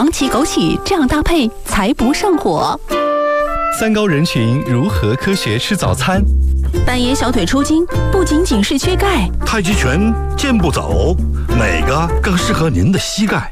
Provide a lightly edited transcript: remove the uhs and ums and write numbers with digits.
黄芪枸杞这样搭配才不上火。 三高人群如何科学吃早餐？ 半夜小腿抽筋不仅仅是缺钙， 太极拳、健步走，哪个更适合您的膝盖？